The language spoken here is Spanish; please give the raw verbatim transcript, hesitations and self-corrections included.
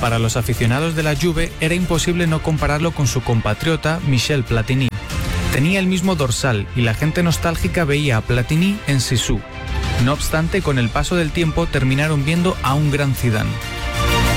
Para los aficionados de la Juve era imposible no compararlo con su compatriota Michel Platini. Tenía el mismo dorsal y la gente nostálgica veía a Platini en Zizou. No obstante, con el paso del tiempo terminaron viendo a un gran Zidane.